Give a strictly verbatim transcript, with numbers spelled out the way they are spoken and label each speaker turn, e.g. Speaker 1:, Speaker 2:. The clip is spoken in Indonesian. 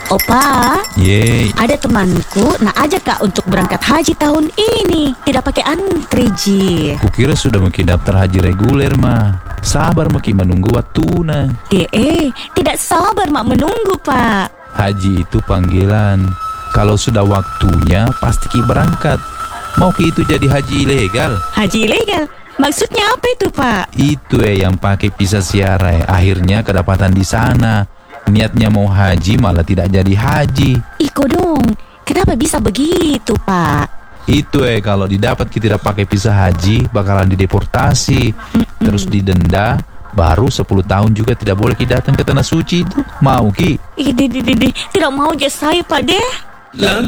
Speaker 1: Opa,
Speaker 2: Yeay,
Speaker 1: ada temanku nak ajak Kak untuk berangkat haji tahun ini. Tidak pakai antri, Ji.
Speaker 2: kukira sudah mungkin daftar haji reguler mah. Sabar maki menunggu waktuna.
Speaker 1: Eh, eh, tidak sabar mak menunggu, Pak.
Speaker 2: Haji itu panggilan. Kalau sudah waktunya pasti ki berangkat. Mau ki itu jadi haji ilegal?
Speaker 1: Haji ilegal? Maksudnya apa itu, Pak?
Speaker 2: Itu eh yang pakai visa siarai. Akhirnya kedapatan di sana. Niatnya mau haji malah tidak jadi haji.
Speaker 1: Iko dong, kenapa bisa begitu, Pak?
Speaker 2: Itu eh kalau didapat kita tidak pakai visa haji bakalan dideportasi,
Speaker 1: Mm-mm.
Speaker 2: terus didenda. Baru sepuluh tahun juga tidak boleh ki datang ke tanah suci itu. Mau ki?
Speaker 1: Ih, di, di, di, di. Tidak mau aja saya, Pak deh.
Speaker 3: Langkah